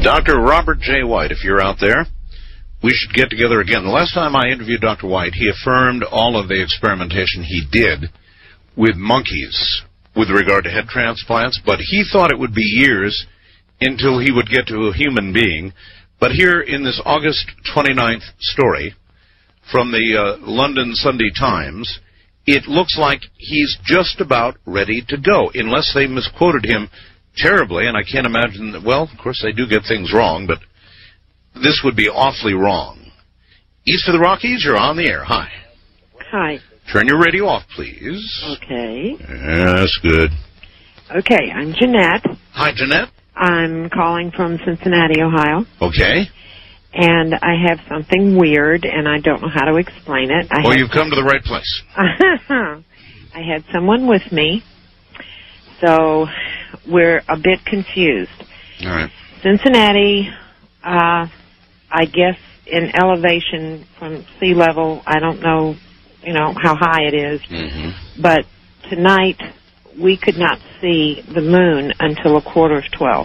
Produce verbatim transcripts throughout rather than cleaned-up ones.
Doctor Robert J. White, if you're out there, we should get together again. The last time I interviewed Doctor White, he affirmed all of the experimentation he did with monkeys with regard to head transplants, but he thought it would be years until he would get to a human being. But here in this August twenty-ninth story from the uh, London Sunday Times, it looks like he's just about ready to go, unless they misquoted him terribly, and I can't imagine that, well, of course they do get things wrong, but this would be awfully wrong. East of the Rockies, you're on the air. Hi. Hi. Turn your radio off, please. Okay. Yes, good. Okay, I'm Jeanette. Hi, Jeanette. I'm calling from Cincinnati, Ohio. Okay. And I have something weird, and I don't know how to explain it. I well, you've come to the right place. I had someone with me, so we're a bit confused. All right. Cincinnati, uh, I guess in elevation from sea level, I don't know, you know, how high it is, mm-hmm. but tonight we could not see the moon until a quarter of twelve.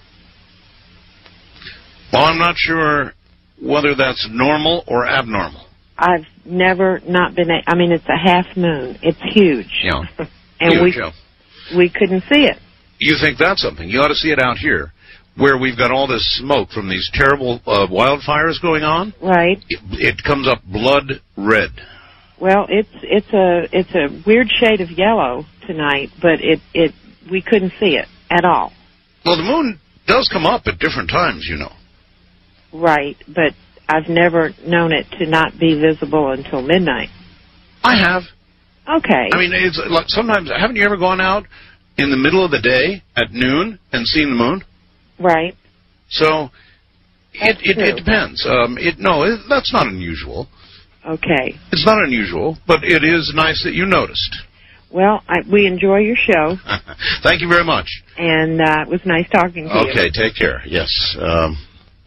Well, I'm not sure whether that's normal or abnormal. I've never not been, a, I mean, it's a half moon. It's huge. Yeah. and huge, we yeah. we couldn't see it. You think that's something. You ought to see it out here, where we've got all this smoke from these terrible uh, wildfires going on. Right. It, it comes up blood red. Well, it's it's a it's a weird shade of yellow tonight, but it, it we couldn't see it at all. Well, the moon does come up at different times, you know. Right, but I've never known it to not be visible until midnight. I have. Okay. I mean, it's like sometimes, haven't you ever gone out in the middle of the day at noon and seen the moon? Right. So it it, it depends. Um, it no, it, that's not unusual. Okay. It's not unusual, but it is nice that you noticed. Well, I, we enjoy your show. Thank you very much. And uh, it was nice talking to okay, you. Okay, take care. Yes. Um,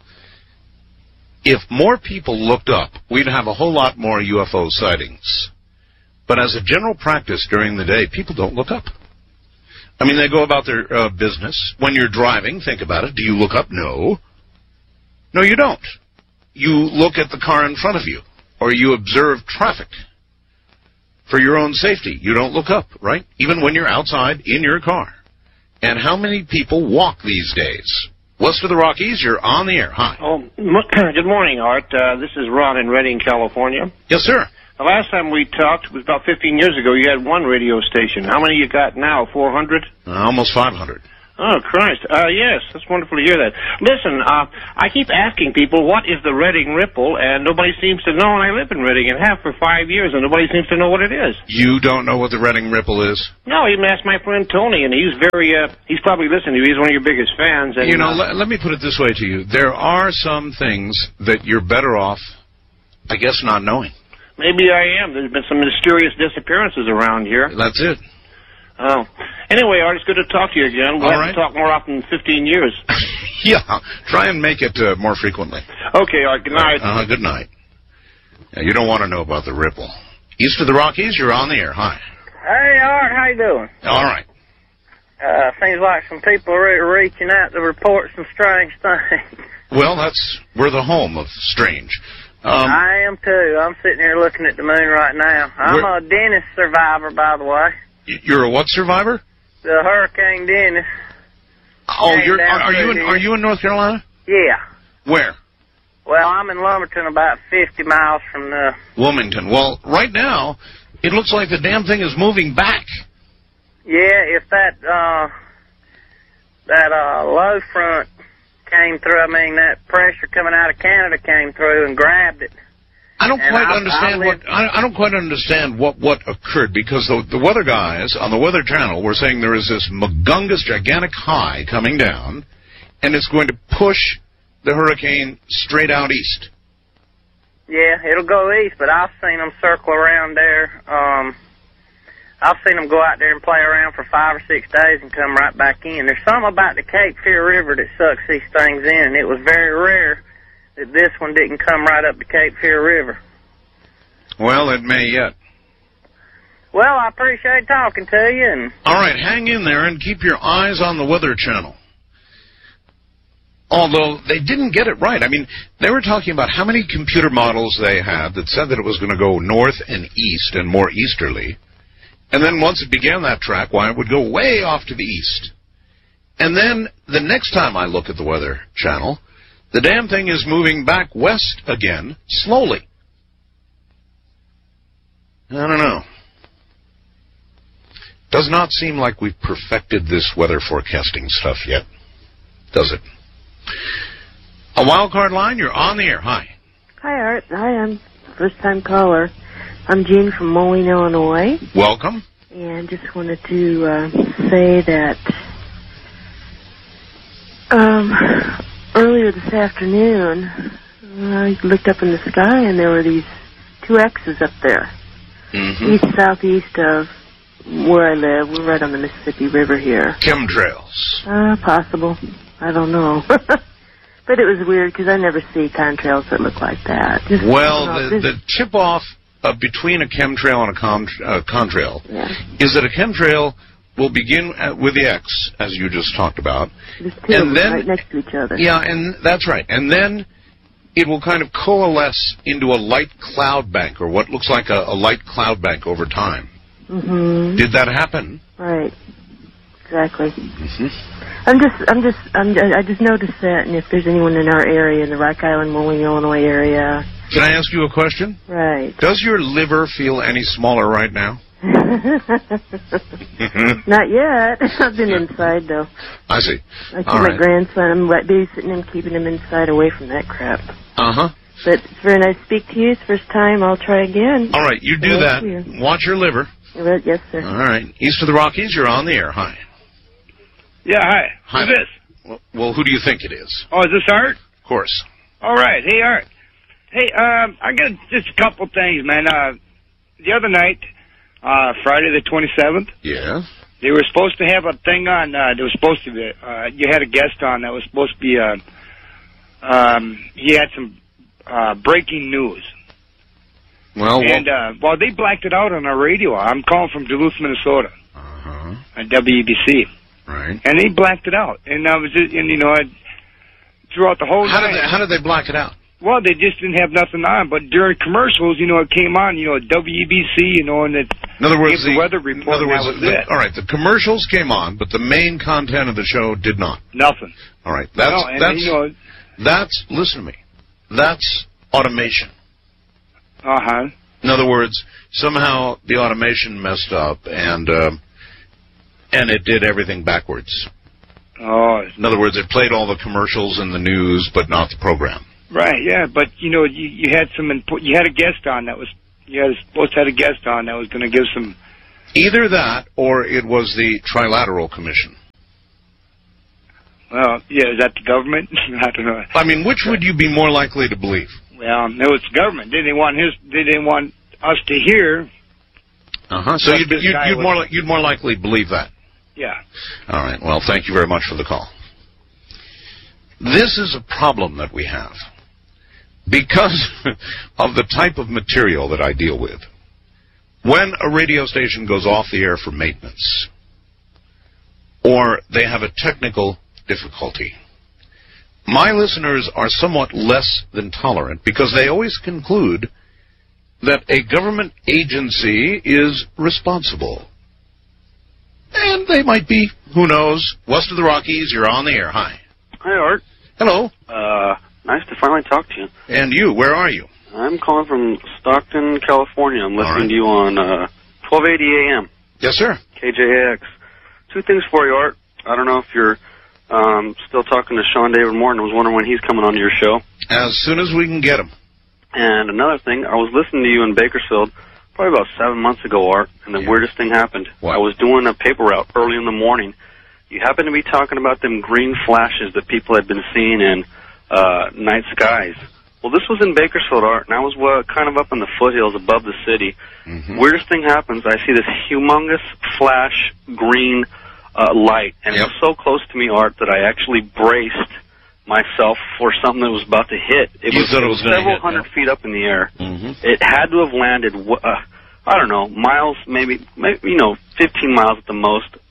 if more people looked up, we'd have a whole lot more U F O sightings. But as a general practice during the day, people don't look up. I mean, they go about their uh, business. When you're driving, think about it. Do you look up? No. No, you don't. You look at the car in front of you, or you observe traffic for your own safety. You don't look up, right? Even when you're outside in your car. And how many people walk these days? West of the Rockies, you're on the air. Hi. Oh, good morning, Art. Uh, this is Ron in Redding, California. Yes, sir. The last time we talked was about fifteen years ago. You had one radio station. How many you got now? four hundred? Uh, almost five hundred. Oh, Christ. Uh, yes, that's wonderful to hear that. Listen, uh, I keep asking people, what is the Redding Ripple? And nobody seems to know, and I live in Redding and have for five years, and nobody seems to know what it is. You don't know what the Redding Ripple is? No, even asked my friend Tony, and he's very, uh, he's probably listening to you. He's one of your biggest fans. And, you know, uh, let, let me put it this way to you. There are some things that you're better off, I guess, not knowing. Maybe I am. There's been some mysterious disappearances around here. That's it. Oh. Anyway, Art, it's good to talk to you again. We'll All have right. to talk more often than fifteen years. Yeah. Try and make it uh, more frequently. Okay, Art. Good night. Uh, good night. Yeah, you don't want to know about the Ripple. East of the Rockies, you're on the air. Hi. Hey, Art. How you doing? All right. Uh, seems like some people are re- reaching out to report some strange things. Well, that's, we're the home of strange. Um, I am too. I'm sitting here looking at the moon right now. I'm a Dennis survivor, by the way. You're a what survivor? The Hurricane Dennis. Oh, you're are, are you in are you in North Carolina? Yeah. Where? Well, I'm in Lumberton, about fifty miles from the... Wilmington. Well, right now, it looks like the damn thing is moving back. Yeah, if that uh, that uh, low front came through, I mean, that pressure coming out of Canada came through and grabbed it. I don't and quite I, understand I what I, I don't quite understand what, what occurred, because the, the weather guys on the Weather Channel were saying there is this Magungus gigantic high coming down, and it's going to push the hurricane straight out east. Yeah, it'll go east, but I've seen them circle around there. Um, I've seen them go out there and play around for five or six days and come right back in. There's something about the Cape Fear River that sucks these things in. It was very rare that this one didn't come right up the Cape Fear River. Well, it may yet. Well, I appreciate talking to you. And all right, hang in there and keep your eyes on the Weather Channel. Although they didn't get it right. I mean, they were talking about how many computer models they had that said that it was going to go north and east and more easterly. And then once it began that track, why, it would go way off to the east. And then the next time I look at the Weather Channel, the damn thing is moving back west again, slowly. I don't know. Does not seem like we've perfected this weather forecasting stuff yet, does it? A wild card line, you're on the air. Hi. Hi, Art. Hi, I'm first-time caller. I'm Jean from Moline, Illinois. Welcome. And just wanted to uh, say that um, earlier this afternoon, I looked up in the sky and there were these two X's up there. Mm-hmm. East, southeast of where I live. We're right on the Mississippi River here. Chemtrails. Uh, possible. I don't know. But it was weird because I never see contrails that look like that. Just, well, you know, the, the tip-off uh, between a chemtrail and a con uh, contrail yeah. is that a chemtrail will begin at, with the X, as you just talked about. There's two and of them then, right next to each other. Yeah, and that's right. And then it will kind of coalesce into a light cloud bank, or what looks like a, a light cloud bank over time. Mm-hmm. Did that happen? Right. Exactly. Mm-hmm. I'm just, I'm just, I'm, I just noticed that, and if there's anyone in our area, in the Rock Island, Moline, Illinois area. Can I ask you a question? Right. Does your liver feel any smaller right now? Not yet. I've been inside, though. I see. I see All my right. grandson. I'm babysitting him, keeping him inside, away from that crap. Uh-huh. But it's very nice to speak to you. It's the first time. I'll try again. All right, you do Thank that. you. Watch your liver. Well, yes, sir. All right. East of the Rockies, you're on the air. Hi. Yeah, hi. Hi. Who's this? Well, well, who do you think it is? Oh, is this Art? Of course. All right. Hey, Art. Hey, um, I got just a couple things, man. Uh, the other night, uh, Friday the twenty-seventh, Yeah. they were supposed to have a thing on, uh, there was supposed to be, uh, you had a guest on that was supposed to be, uh, um, he had some, uh, breaking news. Well, And, uh, well, they blacked it out on our radio. I'm calling from Duluth, Minnesota, uh-huh. on W E B C. Right. And they blacked it out. And I was just, and you know, I, throughout the whole How night. did they, how did they black it out? Well, they just didn't have nothing on. But during commercials, you know, it came on, you know, at W E B C, you know, and it In other words, gave the, the weather report. In other words, and that was the, it. all right, the commercials came on, but the main content of the show did not. Nothing. All right. That's no, and, that's you know, that's listen to me. That's automation. uh huh. In other words, somehow the automation messed up, and uh, and it did everything backwards. Oh, In other words, it played all the commercials and the news, but not the program. right, yeah. But you know, you, you had some input. You had a guest on that was you had supposed to have a guest on that was going to give some. Either that, or it was the Trilateral Commission. Well, yeah, is that the government? I don't know. I mean, which would you be more likely to believe? Well, it was the government. They didn't want his. They didn't want us to hear. Uh-huh. So What you'd, this you'd, guy you'd was- more li- you'd more likely believe that. Yeah. All right. Well, thank you very much for the call. This is a problem that we have because of the type of material that I deal with. When a radio station goes off the air for maintenance, or they have a technical difficulty, my listeners are somewhat less than tolerant because they always conclude that a government agency is responsible. And they might be. Who knows? West of the Rockies, you're on the air. Hi. Hi, Art. Hello. Uh, nice to finally talk to you. And you, where are you? I'm calling from Stockton, California. I'm listening right. to you on uh, twelve eighty A M. Yes, sir. K J A X. Two things for you, Art. I don't know if you're um, still talking to Sean David Morton. I was wondering when he's coming onto your show. As soon as we can get him. And another thing, I was listening to you in Bakersfield probably about seven months ago, Art, and the Yeah. weirdest thing happened. What? I was doing a paper route early in the morning. You happened to be talking about them green flashes that people had been seeing in uh, night skies. Well, this was in Bakersfield, Art, and I was uh, kind of up in the foothills above the city. Mm-hmm. Weirdest thing happens, I see this humongous flash green uh, light, and Yep. it was so close to me, Art, that I actually braced myself for something that was about to hit. It You was, thought it was gonna several hit, hundred yeah. feet up in the air. Mm-hmm. It had to have landed, uh, I don't know, miles, maybe, maybe, you know, fifteen miles at the most,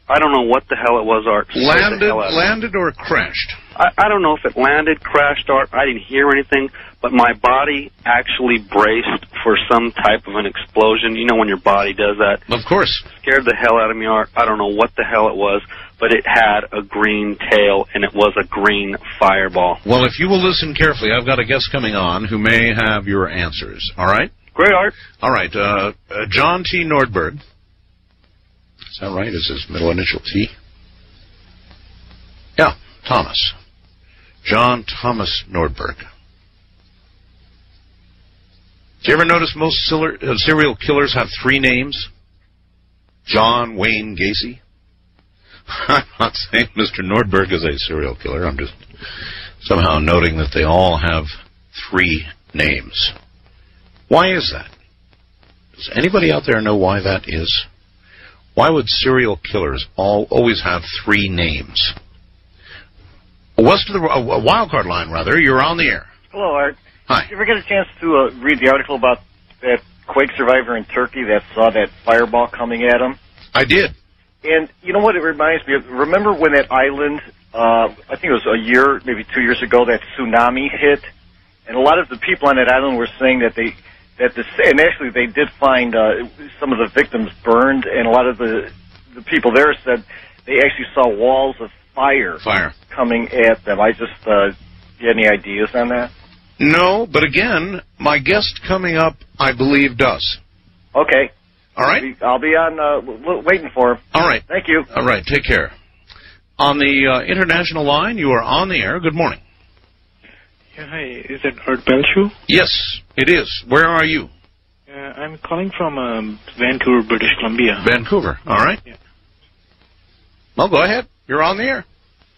I don't know what the hell it was, Art. Landed, landed or crashed? I, I don't know if it landed, crashed, Art. I didn't hear anything, but my body actually braced for some type of an explosion. You know when your body does that? Of course. Scared the hell out of me, Art. I don't know what the hell it was, but it had a green tail, and it was a green fireball. Well, if you will listen carefully, I've got a guest coming on who may have your answers. All right? Great, Art. All right. Uh, uh, John T. Nordberg. Is that right? Is his middle initial T? Yeah, Thomas. John Thomas Nordberg. Do you ever notice most serial killers have three names? John Wayne Gacy? I'm not saying Mister Nordberg is a serial killer. I'm just somehow noting that they all have three names. Why is that? Does anybody out there know why that is? Why would serial killers all always have three names? West of the uh, wild card line, rather. You're on the air. Hello, Art. Hi. Did you ever get a chance to uh, read the article about that quake survivor in Turkey that saw that fireball coming at him? I did. And you know what it reminds me of? Remember when that island, uh, I think it was a year, maybe two years ago, that tsunami hit? And a lot of the people on that island were saying that they... That the, and actually, they did find uh, some of the victims burned, and a lot of the the people there said they actually saw walls of fire, fire. coming at them. I just, uh, do you have any ideas on that? No, but again, my guest coming up, I believe, does. Okay. All right. I'll be, I'll be on uh, waiting for him. All right. Thank you. All right. Take care. On the uh, international line, you are on the air. Good morning. Yeah, hi. Is it Art Belchu? Yes, it is. Where are you? Uh, I'm calling from um, Vancouver, British Columbia. Vancouver. All right. Yeah. Well, go ahead. You're on the air.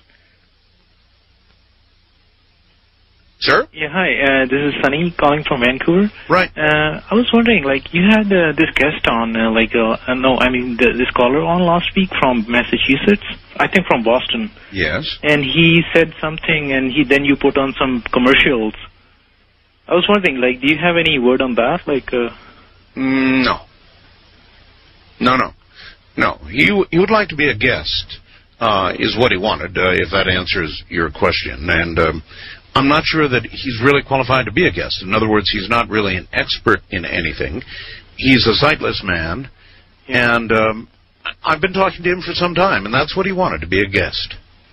Sir? Yeah, hi. Uh, this is Sunny calling from Vancouver. Right. Uh, I was wondering, like, you had uh, this guest on, uh, like, uh, uh, no, I mean, the, this caller on last week from Massachusetts, I think from Boston. Yes. And he said something, and he then you put on some commercials. I was wondering, like, do you have any word on that? Like, uh... Mm, no. No, no. No. He, he would like to be a guest, uh, is what he wanted, uh, if that answers your question. And, um, I'm not sure that he's really qualified to be a guest. In other words, he's not really an expert in anything. He's a sightless man, and um, I've been talking to him for some time, and that's what he wanted, to be a guest.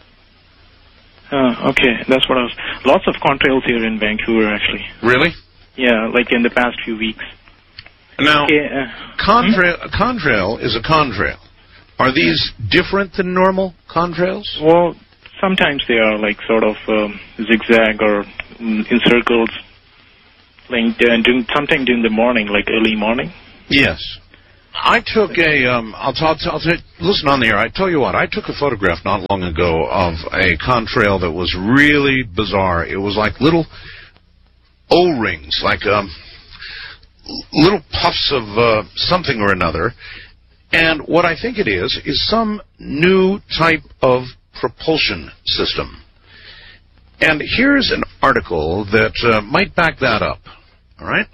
Uh, okay, that's what I was... Lots of contrails here in Vancouver, actually. Really? Yeah, like in the past few weeks. Now, okay, uh, contrail, hmm? a contrail is a contrail. Are these different than normal contrails? Well... Sometimes they are like sort of um, zigzag or mm, in circles, like uh, doing something during the morning, like early morning. Yes, I took a. Um, I'll, I'll, I'll t- listen on the air. I tell you what, I took a photograph not long ago of a contrail that was really bizarre. It was like little O-rings, like um, little puffs of uh, something or another. And what I think it is is some new type of propulsion system. And here's an article that uh, might back that up. All right?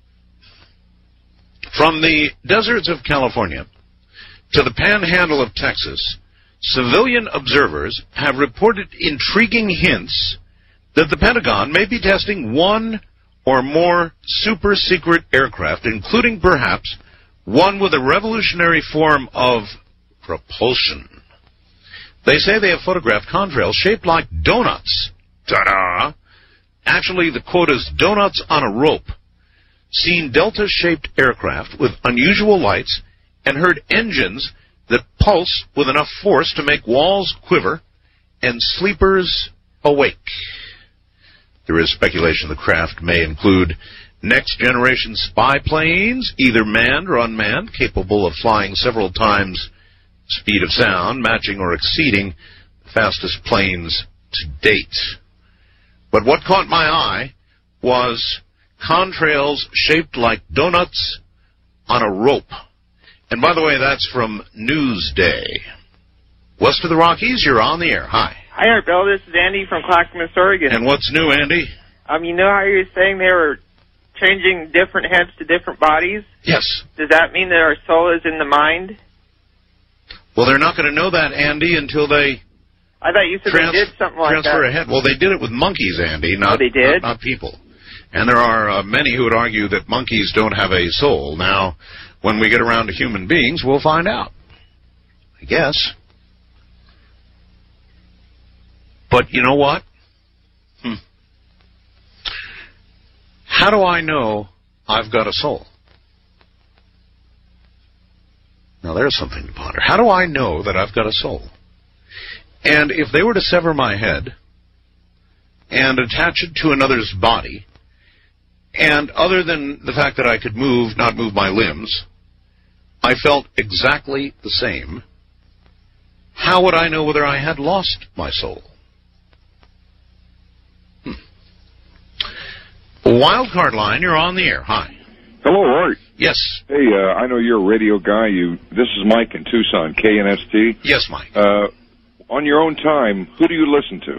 From the deserts of California to the panhandle of Texas, civilian observers have reported intriguing hints that the Pentagon may be testing one or more super-secret aircraft, including perhaps one with a revolutionary form of propulsion. They say they have photographed contrails shaped like donuts. Ta-da! Actually, the quote is donuts on a rope. Seen Delta-shaped aircraft with unusual lights and heard engines that pulse with enough force to make walls quiver and sleepers awake. There is speculation the craft may include next-generation spy planes, either manned or unmanned, capable of flying several times speed of sound, matching or exceeding the fastest planes to date. But what caught my eye was contrails shaped like donuts on a rope. And by the way, that's from Newsday. West of the Rockies, you're on the air. Hi. Hi, Art Bell. This is Andy from Clackamas, Oregon. And what's new, Andy? Um, you know how you were saying they were changing different heads to different bodies? Yes. Does that mean that our soul is in the mind? Well, they're not going to know that, Andy, until they I thought you said trans- they did something like transfer that. ahead. Well, they did it with monkeys, Andy, not, oh, they did? not, not people. And there are uh, many who would argue that monkeys don't have a soul. Now, when we get around to human beings, we'll find out. I guess. But you know what? Hmm. How do I know I've got a soul? Now, there's something to ponder. How do I know that I've got a soul? And if they were to sever my head and attach it to another's body, and other than the fact that I could move, not move my limbs, I felt exactly the same, how would I know whether I had lost my soul? Hmm. Wildcard line, you're on the air. Hi. Hello, Art. Yes. Hey, uh, I know you're a radio guy. You. This is Mike in Tucson, K N S T. Yes, Mike. Uh, on your own time, who do you listen to?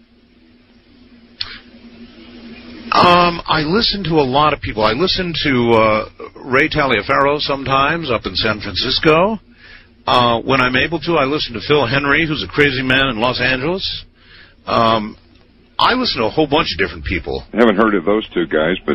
Um, I listen to a lot of people. I listen to uh, Ray Taliaferro sometimes up in San Francisco. Uh, when I'm able to, I listen to Phil Henry, who's a crazy man in Los Angeles. Um, I listen to a whole bunch of different people. I haven't heard of those two guys, but...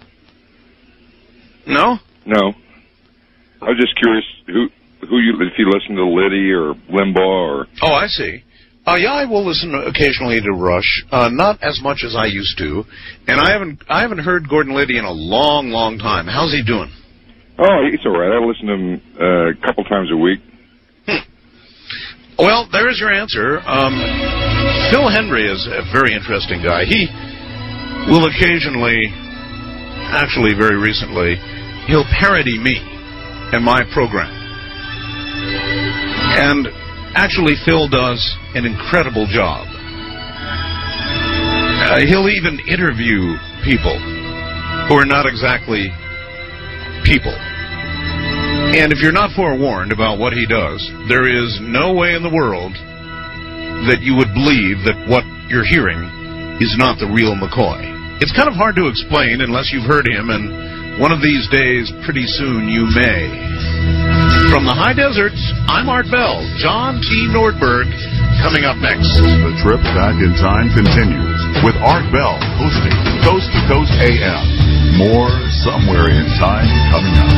No? No. I was just curious who who you if you listen to Liddy or Limbaugh or... Oh, I see. Uh, yeah, I will listen occasionally to Rush, uh, not as much as I used to, and I haven't I haven't heard Gordon Liddy in a long, long time. How's he doing? Oh, he's all right. I listen to him uh, a couple times a week. Hmm. Well, there's your answer. Um, Phil Henry is a very interesting guy. He will occasionally, actually very recently, he'll parody me and my program. And actually, Phil does an incredible job. Uh, he'll even interview people who are not exactly people. And if you're not forewarned about what he does, there is no way in the world that you would believe that what you're hearing is not the real McCoy. It's kind of hard to explain unless you've heard him, and one of these days, pretty soon, you may. From the high deserts, I'm Art Bell. John T. Nordberg coming up next. The trip back in time continues with Art Bell hosting Coast to Coast A M. More Somewhere in Time coming up.